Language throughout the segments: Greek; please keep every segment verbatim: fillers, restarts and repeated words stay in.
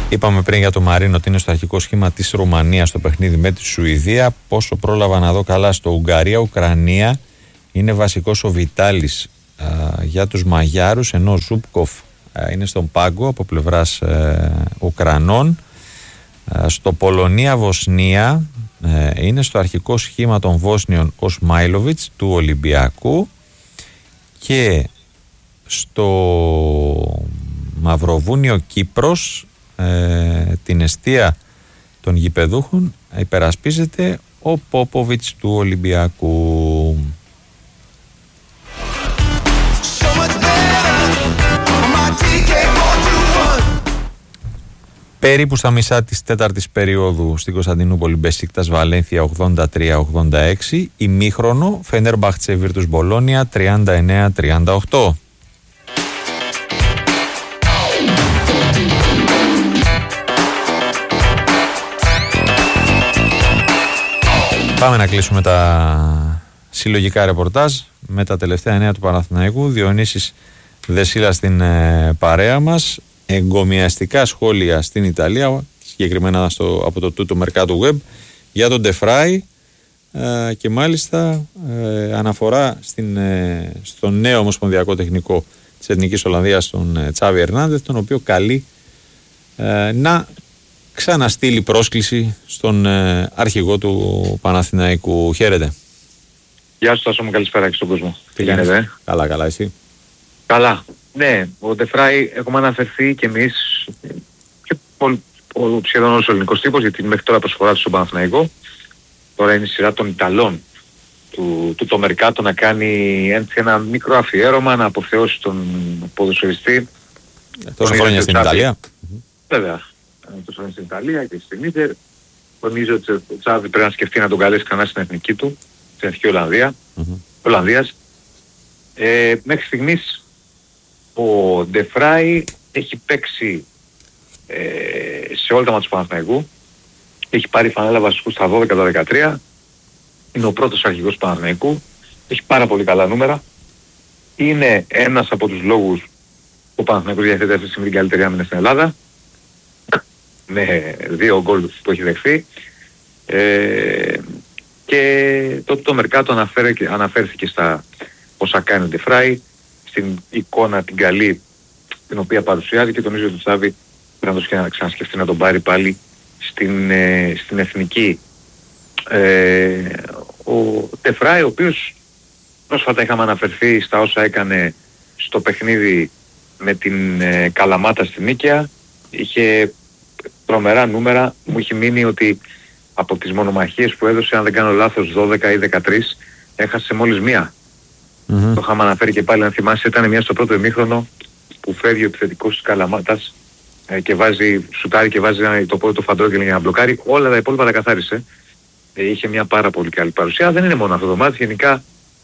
Είπαμε πριν για το Μαρίνο ότι είναι στο αρχικό σχήμα της Ρουμανίας στο παιχνίδι με τη Σουηδία. Πόσο πρόλαβα να δω καλά στο Ουγγαρία-Ουκρανία. Είναι βασικός ο Βιτάλης α, για τους Μαγιάρους, ενώ ο Ζούπκοφ α, είναι στον πάγκο από πλευράς α, Ουκρανών. Α, στο Πολωνία-Βοσνία α, είναι στο αρχικό σχήμα των Βόσνιων ο Σμάιλοβιτς του Ολυμπιακού, και στο Μαυροβούνιο Κύπρος ε, την εστία των γηπεδούχων υπερασπίζεται ο Πόποβιτς του Ολυμπιακού. Περίπου στα μισά της τέταρτης περίοδου στην Κωνσταντινούπολη, Μπεσίκτας Βαλένθια ογδόντα τρία ογδόντα έξι, ημίχρονο Φενέρμπαχτσε Βίρτους Μπολόνια τριάντα εννέα τριάντα οκτώ. Πάμε να κλείσουμε τα συλλογικά ρεπορτάζ με τα τελευταία νέα του Παναθηναϊκού. Διονύσης Δεσίλα στην ε, παρέα μας. Εγκομιαστικά σχόλια στην Ιταλία, συγκεκριμένα στο, από το τούτο Mercato Web, για τον Ντεφράι ε, και μάλιστα ε, αναφορά στην, ε, στον νέο ομοσπονδιακό τεχνικό της Εθνικής Ολλανδίας, τον ε, Τσάβι Ερνάντεθ, τον οποίο καλεί ε, να ξαναστείλει πρόσκληση στον ε, αρχηγό του Παναθηναϊκού. Χαίρετε. Γεια σου Τάσο μου, καλησπέρα και στον κόσμο. Τι κάνετε? Καλά, καλά, εσύ? Καλά. Ναι, ο Ντεφράι έχουμε αναφερθεί και εμείς και πολύ, ο, σχεδόν όλος ο ελληνικός τύπος, γιατί μέχρι τώρα προσφορά του στον Παναθηναϊκό. Τώρα είναι η σειρά των Ιταλών του, του το Mercato να κάνει ένα μικρό αφιέρωμα, να αποθεώσει τον ποδοσφαιριστή. Τόσα χρόνια στην Ιταλία. Βέβαια. Τόσα χρόνια στην Ιταλία και στην Ίντερ. Νομίζω ότι ο Τσάβι πρέπει να σκεφτεί να τον καλέσει ξανά στην εθνική του, στην εθνική Ολλανδία, mm-hmm. Ολλανδίας. Ε, μέχρι στιγμής ο Ντεφράι έχει παίξει ε, σε όλα τα μάτια του Παναθηναϊκού. Έχει πάρει φανέλα βασικού στα δώδεκα τα δεκατρία. Είναι ο πρώτος αρχηγός του Παναθηναϊκού. Έχει πάρα πολύ καλά νούμερα. Είναι ένας από τους λόγους που ο Παναθηναϊκός διαθέτει αυτή τη στιγμή την καλύτερη άμυνα στην Ελλάδα. Με δύο γκολ που έχει δεχθεί. Ε, και τότε το Mercato αναφέρθηκε στα όσα κάνει ο Ντεφράι, στην εικόνα την καλή την οποία παρουσιάζει, και τονίζει ότι ο Τσάβι πρέπει να το ξανασκεφτεί να τον πάρει πάλι στην, ε, στην εθνική. Ε, ο Ντεφράι, ο οποίος πρόσφατα είχαμε αναφερθεί στα όσα έκανε στο παιχνίδι με την ε, Καλαμάτα στην Νίκαια, είχε τρομερά νούμερα. Μου είχε μείνει ότι από τις μονομαχίες που έδωσε, αν δεν κάνω λάθος, δώδεκα ή δεκατρία, έχασε μόλις μία. Mm-hmm. Το είχαμε αναφέρει και πάλι, αν θυμάσαι, ήταν μια στο πρώτο ημίχρονο που φεύγει ο επιθετικός της Καλαμάτας ε, και βάζει, σουτάρει και βάζει ένα, το πόδι του Φαντρόγγελ για να μπλοκάρει. Όλα τα υπόλοιπα τα καθάρισε. Ε, είχε μια πάρα πολύ καλή παρουσία. Δεν είναι μόνο αυτό το μάτι, γενικά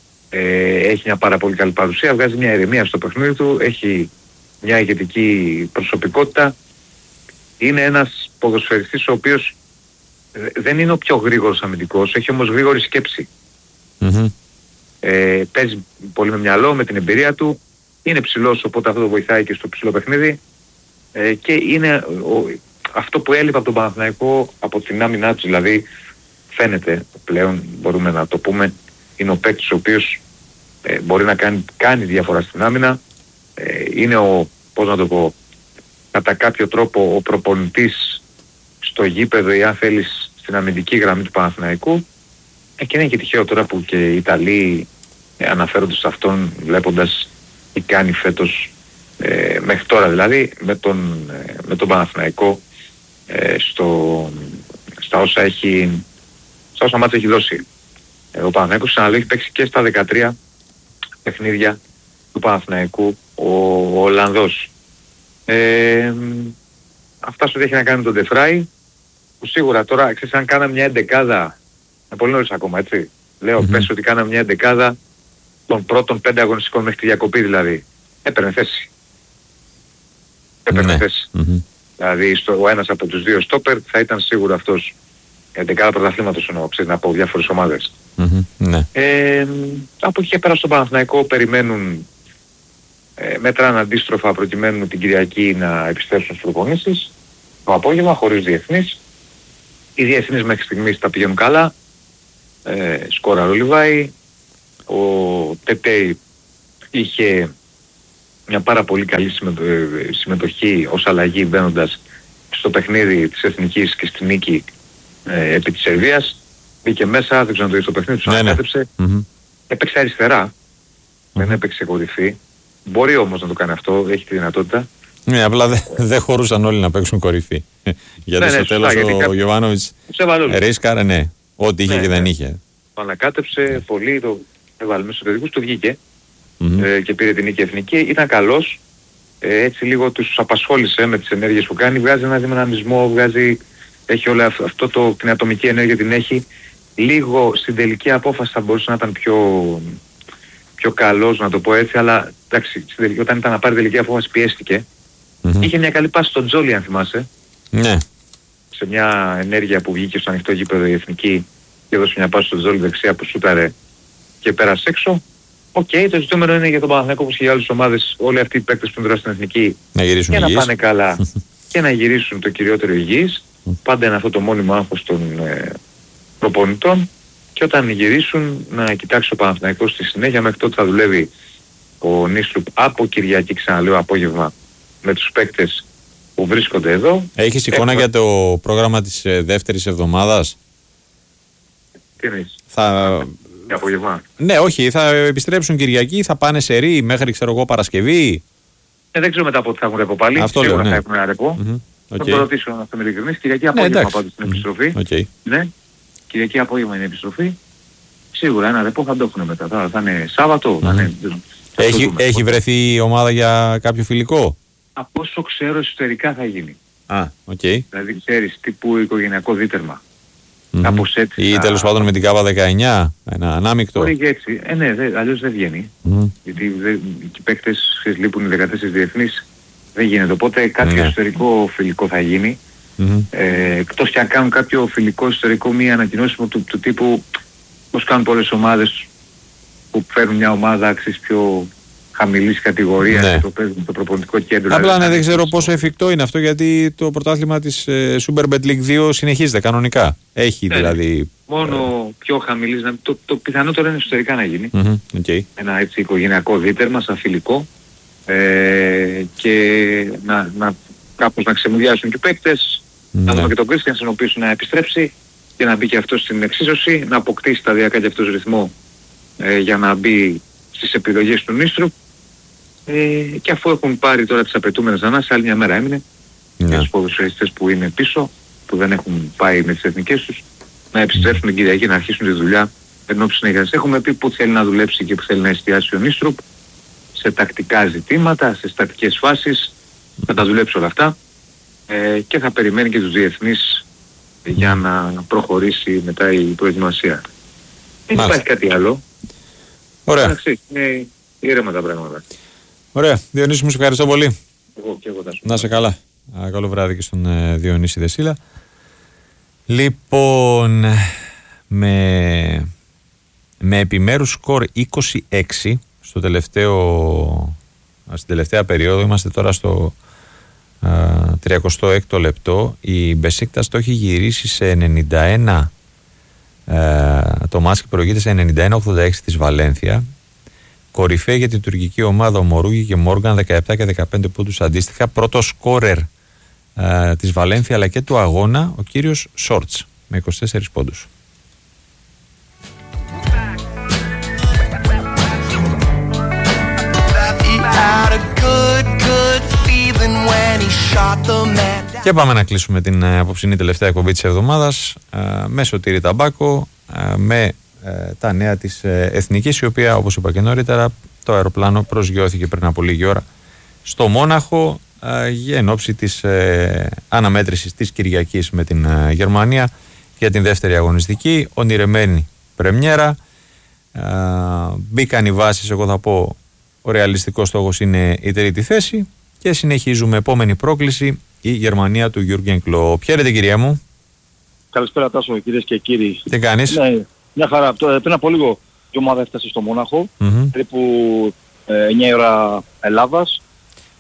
ε, έχει μια πάρα πολύ καλή παρουσία. Βγάζει μια ηρεμία στο παιχνίδι του, έχει μια ηγετική προσωπικότητα. Είναι ένας ποδοσφαιριστής ο οποίος ε, δεν είναι ο πιο γρήγορος αμυντικός, έχει όμως γρήγορη σκέψη. Mm-hmm. Ε, παίζει πολύ με μυαλό, με την εμπειρία του. Είναι ψηλός, οπότε αυτό το βοηθάει και στο ψηλό παιχνίδι. Ε, και είναι ο, αυτό που έλειπε από τον Παναθηναϊκό, από την άμυνά του, δηλαδή φαίνεται πλέον, μπορούμε να το πούμε, είναι ο παίκτης ο οποίος ε, μπορεί να κάνει, κάνει διαφορά στην άμυνα. Ε, είναι ο, πώς να το πω, κατά κάποιο τρόπο ο προπονητής στο γήπεδο, ή αν θέλεις στην αμυντική γραμμή του Παναθηναϊκού. Ε, και είναι και τυχαίο τώρα που και οι Ιταλοί ε, αναφέρονται σε αυτόν, βλέποντας τι κάνει φέτος ε, μέχρι τώρα, δηλαδή με τον, ε, με τον Παναθηναϊκό ε, στο, στα όσα έχει, στα όσα μάτια έχει δώσει. Ε, ο Παναθηναϊκός, ξαναλέω, έχει παίξει και στα δεκατρία παιχνίδια του Παναθηναϊκού ο, ο Ολλανδός. Ε, αυτά σου έχει να κάνει με τον Ντεφράι, που σίγουρα τώρα, ξέρεις, αν κάναμε μια εντεκάδα, είναι πολύ νωρίς ακόμα, έτσι. Λέω, mm-hmm. πες ότι κάναμε μια εντεκάδα των πρώτων πέντε αγωνιστικών μέχρι τη διακοπή, δηλαδή. Έπαιρνε θέση. Έπαιρνε mm-hmm. θέση. Mm-hmm. Δηλαδή στο, ο ένας από τους δύο στόπερ θα ήταν σίγουρα αυτός. Εντεκάδα πρωταθλήματος εννοώ, ξέρεις, από διάφορες ομάδες. Mm-hmm. Ναι. Ε, από εκεί και πέρα στον Παναθηναϊκό περιμένουν, ε, μέτραν αντίστροφα, προκειμένου την Κυριακή να επιστρέψουν στις προπονήσεις. το απόγευμα χωρίς διεθνείς. Οι διεθνείς μέχρι στιγμής τα πηγαίνουν καλά. Ε, σκόρα ο Λιβάη. Ο Τετέι είχε μια πάρα πολύ καλή συμμετοχή ως αλλαγή μπαίνοντας στο παιχνίδι της Εθνικής και στη νίκη ε, επί της Σερβίας. Μπήκε μέσα, δεν ξέρω αν το είδε στο παιχνίδι, τους ανακάτεψε. Mm-hmm. Έπαιξε αριστερά. Mm-hmm. Δεν έπαιξε κορυφή. Μπορεί όμως να το κάνει αυτό, έχει τη δυνατότητα. Ναι, απλά δεν δε χωρούσαν όλοι να παίξουν κορυφή. γιατί ναι, στο ναι, τέλος σωστά, ο, γιατί ο Γιωβάνοβιτς ρίσκαρε, ναι, ό,τι είχε ναι, και δεν ναι. είχε. Το ανακάτεψε πολύ, το έβαλε μέσα στους παιδικούς, το βγήκε mm-hmm. ε, και πήρε την νίκη εθνική. Ήταν καλός, ε, έτσι λίγο τους απασχόλησε με τις ενέργειες που κάνει, βγάζει ένα δυναμισμό, βγάζει, έχει όλο αυτό το, την ατομική ενέργεια την έχει. Λίγο στην τελική απόφαση θα μπορούσε να ήταν πιο, πιο καλός, να το πω έτσι, αλλά εντάξει, τελική, όταν ήταν να πάρει τελική απόφαση πιέστηκε. Mm-hmm. Είχε μια καλή πάση στον Τζόλι, αν θυμάσαι. Ναι. Σε μια ενέργεια που βγήκε στο ανοιχτό γήπεδο η εθνική και έδωσε μια πάση στον Τζόλι δεξιά που σούταρε και πέρασε έξω. Οκ, okay, το ζητούμενο είναι για τον Παναθηναϊκό όπως και για άλλες ομάδες, όλοι αυτοί οι παίκτες που δράσουν στην εθνική να γυρίσουν και υγιείς. Να πάνε καλά και να γυρίσουν το κυριότερο υγιείς. Πάντα είναι αυτό το μόνιμο άγχος των ε, προπονητών και όταν γυρίσουν να κοιτάξει ο Παναθηναϊκός στη συνέχεια. Μέχρι τότε θα δουλεύει ο Νίστρουπ από Κυριακή, ξαναλέω, απόγευμα με τους παίκτες που βρίσκονται εδώ. Έχεις εικόνα Έχουμε... για το πρόγραμμα της ε, δεύτερης εβδομάδας? Τι εννοείς? Θα... Για απόγευμα. Ναι, όχι, θα επιστρέψουν Κυριακή, θα πάνε σε ρί μέχρι, ξέρω εγώ, Παρασκευή. Ε, δεν ξέρω μετά από τι θα έχουν ρεπό πάλι. Αυτό Σίγουρα λέω, ναι. θα έχουν ένα ρεπό. Mm-hmm. Okay. Θα το ρωτήσω αυτό με ειλικρινής. Κυριακή απόγευμα ναι, πάντως στην επιστροφή. Okay. Ναι, Κυριακή απόγευμα είναι η επιστροφή. Σίγουρα ένα ρεπό θα το έχουν μετά. Θα, θα είναι Σάββατο. Mm-hmm. Θα είναι... Έχει, θα έχει βρεθεί η ομάδα για κάποιο φιλικό? Από όσο ξέρω εσωτερικά θα γίνει. Α, οκ. Okay. Δηλαδή ξέρεις, τύπου οικογενειακό δίτερμα. Mm-hmm. Κάπως έτσι. Ή θα... τέλος πάντων με την ΚΑΠΑ δεκαεννιά, ένα ανάμεικτο. Μπορεί και έτσι. Ε, ναι, δε, αλλιώς δεν βγαίνει. Mm-hmm. Γιατί δε, οι παίκτες λείπουν οι δεκατέσσερις διεθνείς. Δεν γίνεται. Οπότε κάποιο mm-hmm. εσωτερικό φιλικό θα γίνει. Mm-hmm. Ε, εκτός και αν κάνουν κάποιο φιλικό εσωτερικό, μία ανακοινώσιμο του, του τύπου πώς κάνουν πολλές ομάδες που φέρνουν μια ομάδα αξής πιο χαμηλής κατηγορίας ναι. και το παίζουν στο προπονητικό κέντρο. Απλά ναι, δεν ξέρω πόσο εφικτό είναι αυτό, γιατί το πρωτάθλημα της ε, Superbet League δύο συνεχίζεται κανονικά. Έχει ναι, δηλαδή... Μόνο ε... πιο χαμηλής, το, το πιθανότερο είναι εσωτερικά να γίνει. Mm-hmm, okay. Ένα έτσι οικογενειακό δίτερμα, σαν φιλικό. Ε, και να, να κάπως να ξεμουδιάσουν και οι παίκτες, ναι. να δούμε και τον Κρίστιανσεν ο οποίος να επιστρέψει και να μπει και αυτό στην εξίσωση, να αποκτήσει σταδιακά και αυτός ρυθμό ε, για να μπει στις επιλογές του Νίστρουπ. Ε, και αφού έχουν πάρει τώρα τις απαιτούμενες ανάσεις, άλλη μια μέρα έμεινε yeah. για τους ποδοσφαιριστές που είναι πίσω, που δεν έχουν πάει με τις εθνικές τους, να επιστρέψουν την Κυριακή, να αρχίσουν τη δουλειά ενώπιση συνέχειας. Έχουμε πει που θέλει να δουλέψει και που θέλει να εστιάσει ο Νίστρουπ, σε τακτικά ζητήματα, σε στατικές φάσεις, θα τα δουλέψει όλα αυτά ε, και θα περιμένει και τους διεθνείς για να προχωρήσει μετά η προετοιμασία. Δεν υπάρχει κάτι άλλο. Ωραία. Εντάξει, είναι ήρεμα τα πράγματα. Ωραία. Διονύση, μου σε ευχαριστώ πολύ. Εγώ και εγώ θα σου. Να είσαι καλά. Α, καλό βράδυ και στον ε, Διονύση Δεσίλα. Λοιπόν, με, με επιμέρους σκορ είκοσι έξι στο τελευταίο, στην τελευταία περίοδο, είμαστε τώρα στο α, τριάντα έξι λεπτό, η Μπεσίκτας το έχει γυρίσει σε ενενήντα ένα, α, το μάσκι προηγείται σε ενενήντα ένα ογδόντα έξι της Βαλένθια. Κορυφαία για την τουρκική ομάδα ο Μορούγι και Μόργαν, δεκαεπτά και δεκαπέντε πόντους αντίστοιχα. Πρώτο σκόρερ α, της Βαλένθια αλλά και του αγώνα ο κύριος Σόρτς με είκοσι τέσσερις πόντους. Και πάμε να κλείσουμε την απόψινή τελευταία εκπομπή της εβδομάδας α, με Σωτήρη Ταμπάκο, α, με α, τα νέα της ε, Εθνικής, η οποία, όπως είπα και νωρίτερα, το αεροπλάνο προσγειώθηκε πριν από λίγη ώρα στο Μόναχο α, για εν ώψη της ε, αναμέτρησης της Κυριακής με την ε, Γερμανία για την δεύτερη αγωνιστική. Ονειρεμένη πρεμιέρα, α, μπήκαν οι βάσεις, εγώ θα πω ο ρεαλιστικός στόχος είναι η τρίτη θέση και συνεχίζουμε. Επόμενη πρόκληση, η Γερμανία του Γιούργεν Κλοπ. Χαίρετε κυρία μου. Καλησπέρα Τάσο, κυρίες και κύριοι. Τι κάνεις? Ναι, μια χαρά. Πριν από λίγο η ομάδα έφτασε στο Μόναχο, mm-hmm. περίπου ε, εννιά ώρα Ελλάδας.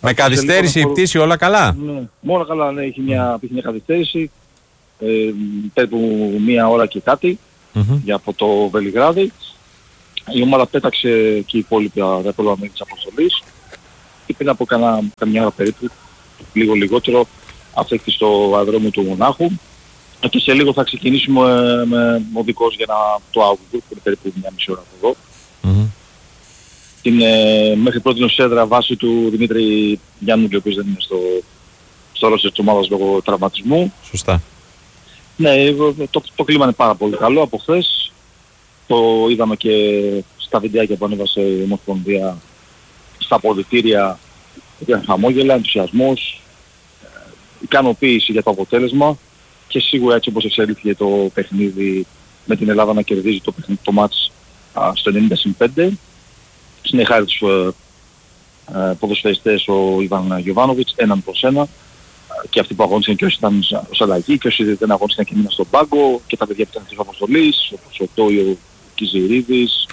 Με καθυστέρηση η πτήση, όλα καλά. Ναι, όλα καλά, ναι, είχε μια, είχε μια καθυστέρηση. Ε, περίπου μία ώρα και κάτι mm-hmm. για από το Βελιγράδι. Η ομάδα πέταξε και οι υπόλοιποι τα υπόλοιπα μέλη της αποστολής και πριν από κανένα, καμιά ώρα περίπου, λίγο λιγότερο, αφέκτη στο αεροδρόμιο του Μονάχου και σε λίγο θα ξεκινήσουμε με οδικός για να, το Augsburg που είναι περίπου μια μισή ώρα από εδώ. Mm-hmm. Την ε, μέχρι πρώτη νοσέδρα βάση του Δημήτρη Γιάννου, ο οποίος δεν είναι στο, στο ρόστερ της ομάδας λόγω τραυματισμού. Σωστά. Ναι, το, το κλίμα είναι πάρα πολύ καλό από χθες. Το είδαμε και στα βιντεάκια που ανέβασε η Ομοσπονδία, στα αποδυτήρια, ήταν χαμόγελα, ενθουσιασμός, ικανοποίηση για το αποτέλεσμα και σίγουρα έτσι όπως εξελίχθηκε το παιχνίδι με την Ελλάδα να κερδίζει το, το μάτς α, στο ενενήντα συν πέντε. Συνεχάρει τους ε, ε, ποδοσφαιριστές ο Ιβάν Γιοβάνοβιτς, έναν προς ένα. Και αυτοί που αγώνισαν και όσοι ήταν ως αλλαγή και όσοι δεν αγώνισαν και μείναν στον πάγκο και τα παιδιά που ήταν της αποστολής, όπως ο Τόιο Κιζηρίδης,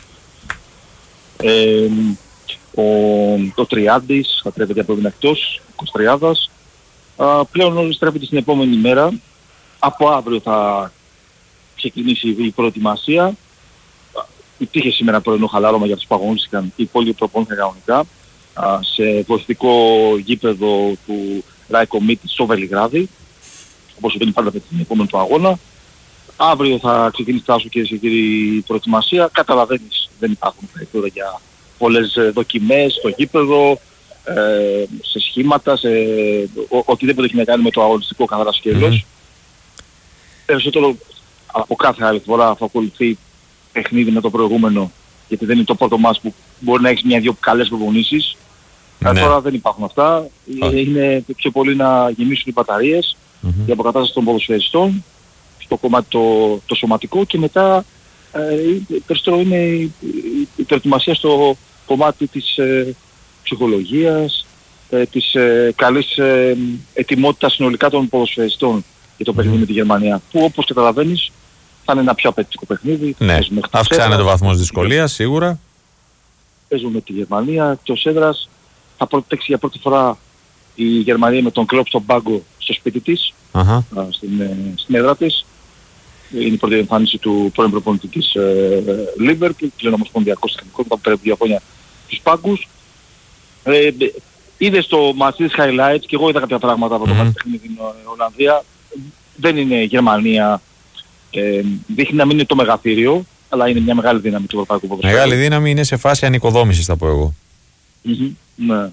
ε, ο, το Τριάντης, τα τρία παιδιά που έμειναν εκτός, ο Κοστριάδας. Α, πλέον όλοι στρέφονται στην επόμενη μέρα. Από αύριο θα ξεκινήσει η προετοιμασία. Υπήρχε σήμερα πρωινό χαλάρωμα για τους που αγωνίστηκαν, οι υπόλοιποι προπονήθηκαν κανονικά σε βοηθητικό γήπεδο του Ράικο Μίτη στο Βελιγράδι, όπως συμβαίνει πάντα με την επόμενη του αγώνα. Αύριο θα ξεκινήσει τάσο και σε κύριοι προετοιμασία. Καταλαβαίνεις, δεν υπάρχουν περιθώρια για πολλές δοκιμές στο γήπεδο, ε, σε σχήματα, σε ο, οτιδήποτε έχει να κάνει με το αγωνιστικό καθαρά σκέλος. Mm-hmm. Περισσότερο από κάθε άλλη φορά θα ακολουθεί παιχνίδι με το προηγούμενο, γιατί δεν είναι το πρώτο μας που μπορεί να έχεις μια-δυο καλές προπονήσεις. Ναι. Τώρα δεν υπάρχουν αυτά. Oh. Είναι πιο πολύ να γεμίσουν οι μπαταρίες, mm-hmm. η αποκατάσταση των ποδοσφαιριστών, στο κομμάτι το, το σωματικό και μετά ε, περισσότερο είναι η, η προετοιμασία στο κομμάτι της ε, ψυχολογίας, ε, της ε, καλής ε, ετοιμότητας συνολικά των ποδοσφαιριστών για το παιχνίδι mm-hmm. με τη Γερμανία, που όπως καταλαβαίνεις θα είναι ένα πιο απαιτητικό παιχνίδι. Ναι, αυξάνεται ο βαθμός δυσκολίας σίγουρα. Παίζουμε με τη Γερμανία, εκτός έδρας. Θα παίξει για πρώτη φορά η Γερμανία με τον Κλόπ στον πάγκο στο σπίτι της, uh-huh. στην, στην έδρα της. Είναι η πρώτη εμφάνιση του πρώην προπονητή της Λίμπερ, που πλέον ομοσπονδιακός τεχνικός, που πέρασε δύο χρόνια στους πάγκους. Ε, είδες το μάτι της highlights και εγώ είδα κάποια πράγματα από το μάτι mm-hmm. στην Ολλανδία. Δεν είναι Γερμανία, ε, δείχνει να μην είναι το μεγαθύριο, αλλά είναι μια μεγάλη δύναμη του ευρωπαϊκού ποδοσφαίρου. Μεγάλη δύναμη, είναι σε φάση ανοικοδόμησης θα πω εγώ. Mm-hmm. Ναι.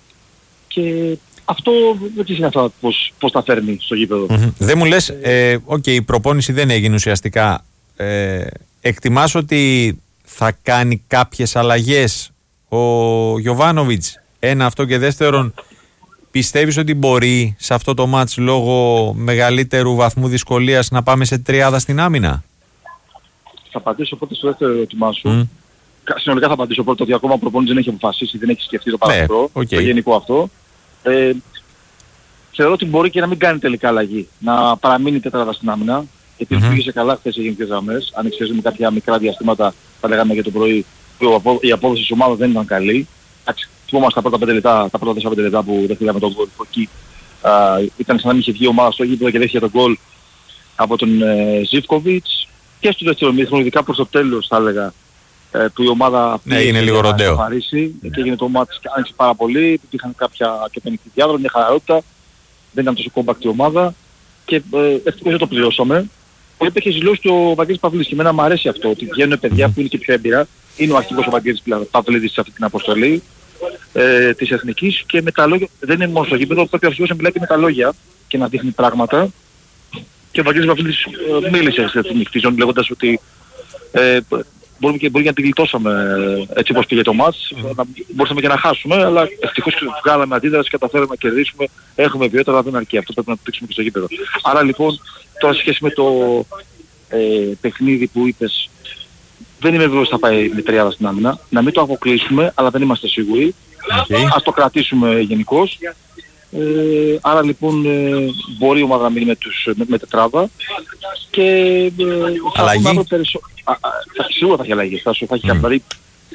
Και αυτό δεν ξέρω αυτό πώς, πώς τα φέρνει στο γήπεδο. Mm-hmm. Δεν μου λες, ε, okay, η προπόνηση δεν έγινε ουσιαστικά. Ε, εκτιμάς ότι θα κάνει κάποιες αλλαγές ο Γιοβάνοβιτς? Ένα αυτό, και δεύτερον, πιστεύεις ότι μπορεί σε αυτό το μάτς λόγω μεγαλύτερου βαθμού δυσκολίας να πάμε σε τριάδα στην άμυνα? Θα απαντήσω πρώτα στο δεύτερο ερώτημά σου. Mm. Συνολικά θα απαντήσω πρώτα ότι ακόμα ο προπονητής δεν έχει αποφασίσει, δεν έχει σκεφτεί το παραπάνω, ναι, okay. το γενικό αυτό. Ε, θεωρώ ότι μπορεί και να μην κάνει τελικά αλλαγή, να παραμείνει τετράδα στην άμυνα, γιατί mm-hmm. πήγε σε καλά χθες οι γενικές γραμμές. Αν εξαιρέσουμε κάποια μικρά διαστήματα, θα λέγαμε για το πρωί, που η απόδοση της ομάδας δεν ήταν καλή. Θυμόμαστε τα πρώτα πέντε λεπτά, τα πρώτα τέσσερα πέντε λεπτά που δεχτήκαμε τον γκολ. Εκεί α, ήταν σαν να μην είχε βγει η ομάδα στο γήπεδο και δέχτηκε τον γκολ από τον ε, Ζίβκοβιτς. Και στο δεύτερο μήχρονο, ειδικά προς το τέλος θα έλεγα, ε, που η ομάδα ναι, είναι λίγο ροντέο. Mm. Και έγινε το μάτς και άνοιξε πάρα πολύ, είχαν κάποια και πενικτή διάδρομη, μια χαλαρότητα, δεν ήταν τόσο κόμπακτ η ομάδα και ε, ευτυχώς δεν το πληρώσαμε. Υπήρχε ζηλώσει του ο Βαγγέλης Παυλίδης και εμένα μου αρέσει αυτό, ότι βγαίνουν παιδιά που είναι και πιο έμπειρα. Είναι ο αρχηγός ο Βαγγέλης Παυλίδης σε αυτή την αποστολή ε, της Εθνικής και με τα λόγια, δεν είναι μόνο στο γήπεδο, πρέπει ο αρχηγός να μιλάει και με τα λόγια και να δείχνει πράγματα. Και ο Βαγγέλης Παυλίδης ε, μίλησε στην Εθνική ζώνη λέγοντας ότι ε, μπορούμε και, μπορεί να την γλιτώσαμε έτσι όπως πήγε το μάτς, mm. μπορούσαμε και να χάσουμε, αλλά ευτυχώς βγάλαμε αντίδραση, καταφέραμε να κερδίσουμε, έχουμε βιότητα, αλλά δεν αρκεί. Αυτό πρέπει να το δείξουμε και στο γήπεδο. Άρα λοιπόν, τώρα σε σχέση με το ε, παιχνίδι που είπες, δεν είμαι βέβαιος ότι θα πάει με τριάδα στην άμυνα, να μην το αποκλείσουμε, αλλά δεν είμαστε σίγουροι. Okay. Ας το κρατήσουμε γενικώς. Ε, άρα λοιπόν ε, μπορεί η ομάδα να μείνει με, τους, με, με τετράδα και ε, θα αλλαγή. Περισσο... Α, α, θα, σίγουρα θα έχει αλλαγές, θα, θα έχει mm. καθαρή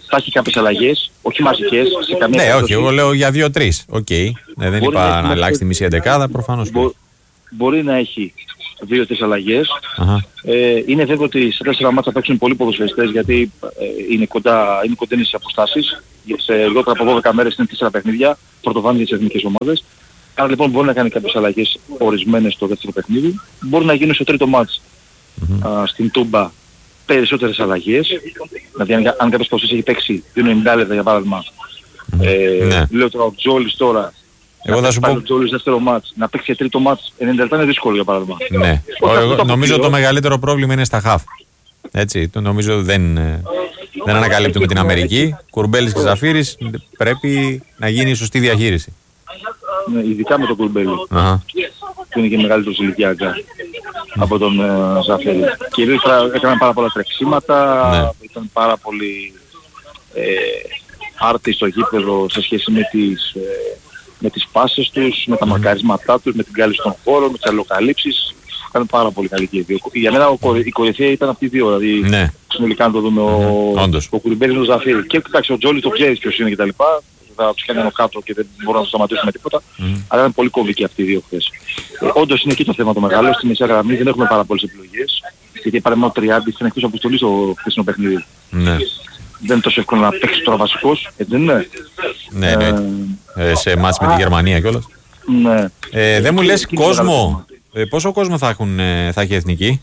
θα έχει κάποιες αλλαγές, όχι μαζικές. Σε καμία ναι, όχι, εγώ λέω για δύο τρεις. Οκ. Okay. Ναι, δεν είπα να, να αλλάξει τη μισή εντεκάδα, προφανώς. Μπο, μπορεί να έχει δύο τρεις αλλαγές. Uh-huh. Ε, είναι βέβαιο ότι σε τέσσερα μάτσα θα παίξουν πολλοί ποδοσφαιριστές γιατί ε, είναι, κοντά, είναι κοντινές οι αποστάσεις. Σε λιγότερα από δώδεκα μέρες είναι τέσσερα παιχνίδια, πρωτοβάνει για τις εθνικές ομάδες. Άρα λοιπόν μπορεί να κάνει κάποιες αλλαγές ορισμένες στο δεύτερο παιχνίδι. Μπορεί να γίνουν στο τρίτο μάτς mm-hmm. α, στην Τούμπα περισσότερες αλλαγές. Δηλαδή αν, αν κάποιος ποσός έχει παίξει δύο ενενήντα λεπτά για παράδειγμα. Mm-hmm. Ε, ναι. Λέω τώρα ο Τζόλης τώρα. Εγώ θα σου πω... Ο Τζόλης δεύτερο μάτς. Να παίξει τρίτο μάτς ενενήντα λεπτά είναι δύσκολο για παράδειγμα. Ναι. Ο, εγώ, το νομίζω το μεγαλύτερο πρόβλημα είναι στα χαφ. Έτσι, το νομίζω δεν, δεν ανακαλύπτουμε την Αμερική. Κουρμπέλης και Ζαφύρης πρέπει να γίνει η σωστή διαχείριση. Ναι, ειδικά με τον Κουρμπέλη. Uh-huh. Που είναι και μεγαλύτερος ηλικιακά mm. από τον uh, Ζαφύρη. Κυρίως έκαναν πάρα πολλά τρεξίματα, ναι. ήταν πάρα πολύ ε, άρτοι στο γήπεδο σε σχέση με τις, ε, με τις πάσες τους, με τα mm. μαρκαρίσματά τους, με την κάλυψη των χώρων, με τις αλληλοκαλύψεις. Ήταν πάρα πολύ καλή και οι δύο. Για μένα ο, η κορυφαία ήταν αυτή οι δύο, δηλαδή ναι. συνολικά να το δούμε mm. ο, ο Κουρμπέλης με τον Ζαφύρη. Και κοιτάξτε, ο Τζόλης το ξέρει ποιος είναι κτλ. Θα τους κάνει κάτω και δεν μπορούν να τους σταματήσουν με τίποτα. Mm. Αλλά ήταν πολύ κομβικοί αυτοί οι δύο χθες. Ε, όντως είναι εκεί το θέμα το μεγάλο. Στη μεσαία γραμμή δεν έχουμε πάρα πολλές επιλογές. Γιατί παραδείγμα ο Τριάντη στην εκτός αποστολή στο χθεσινό παιχνίδι. Mm. Δεν είναι τόσο εύκολο να παίξει τώρα βασικός, έτσι δεν είναι. Ναι, ναι. Ε, σε μάτς με τη Γερμανία κιόλας. Ναι. Ε, δεν μου λες κόσμο. Ε, πόσο κόσμο θα, έχουν, θα έχει εθνική?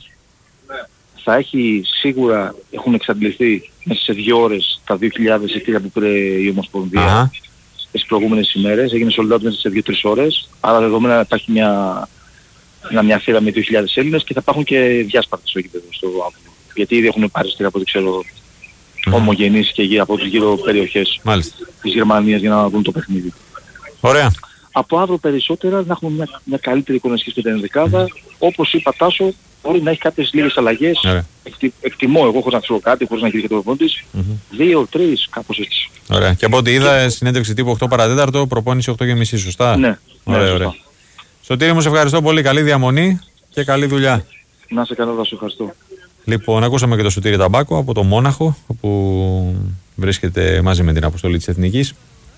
Θα έχει σίγουρα, έχουν εξαντληθεί μέσα σε δύο ώρες τα δύο χιλιάδες εισιτήρια που πήρε η Ομοσπονδία τις προηγούμενες ημέρες. Έγινε sold out μέσα σε δύο τρεις ώρες. Άρα δεδομένα υπάρχει μια, μια, μια φύρα με δύο χιλιάδες Έλληνες και θα υπάρχουν και διάσπαρτες στο γήπεδο στο Άπλο. Γιατί ήδη έχουν πάρει στήρα από ό,τι ξέρω mm-hmm. ομογενείς και γύρω από τις γύρω περιοχές Μάλιστα. της Γερμανίας για να δουν το παιχνίδι. Ωραία. Από αύριο περισσότερα να έχουμε μια, μια καλύτερη εικόνα σχέση με την ενδεκάδα. Mm-hmm. Όπως είπα Τάσο, μπορεί να έχει κάποιες λίγες αλλαγές. Yeah. Εκτι, εκτιμώ εγώ χωρίς να ξέρω κάτι, χωρίς να γίνει και το προπονητής. Mm-hmm. Δύο, τρεις, κάπως έτσι. Ωραία. Και από ό,τι είδα, συνέντευξη τύπου οκτώ παρά τέταρτο, προπόνηση οκτώ και μισή, σωστά? Ναι. Ωραία, ναι, ωραία. Σωτήρη μου, σε ευχαριστώ πολύ. Καλή διαμονή και καλή δουλειά. Να σε καλά, θα σου ευχαριστώ. Λοιπόν, ακούσαμε και τον Σωτήρη Ταμπάκο από το Μόναχο, που βρίσκεται μαζί με την αποστολή της Εθνικής.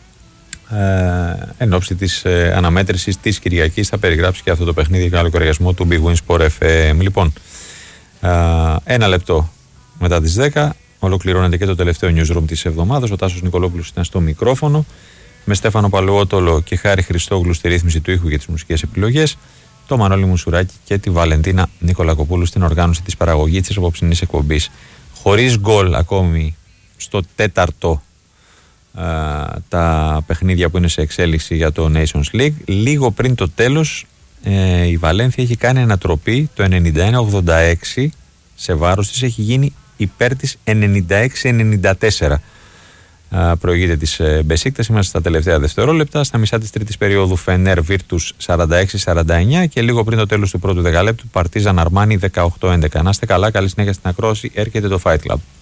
Ε, εν ώψη της ε, αναμέτρησης της Κυριακής θα περιγράψει και αυτό το παιχνίδι για καλό κοριασμό του Big Win Sport εφ εμ. Λοιπόν, ε, ένα λεπτό μετά τις δέκα ολοκληρώνεται και το τελευταίο newsroom της εβδομάδας. Ο Τάσος Νικολόπουλος ήταν στο μικρόφωνο με Στέφανο Παλαιότολο και Χάρη Χριστόγλου στη ρύθμιση του ήχου και τις μουσικές επιλογές, το Μανώλη Μουσουράκη και τη Βαλεντίνα Νικολακοπούλου στην οργάνωση της παραγωγής της απόψινής εκπομπής. Χωρίς γκολ ακόμη στο τέταρτο Uh, τα παιχνίδια που είναι σε εξέλιξη για το Nations League. Λίγο πριν το τέλος ε, η Βαλένθια έχει κάνει ανατροπή το ενενήντα ένα ογδόντα έξι, σε βάρος της έχει γίνει υπέρ της ενενήντα έξι ενενήντα τέσσερα. Uh, προηγείται της ε, Μπεσίκτας. Είμαστε στα τελευταία δευτερόλεπτα, στα μισά της τρίτης περίοδου. Φενέρ Βίρτους σαράντα έξι σαράντα εννιά και λίγο πριν το τέλος του πρώτου δεκαλέπτου Παρτίζαν Αρμάνι δεκαοκτώ έντεκα. Να είστε καλά, καλή συνέχεια στην ακρόαση, έρχεται το Fight Club.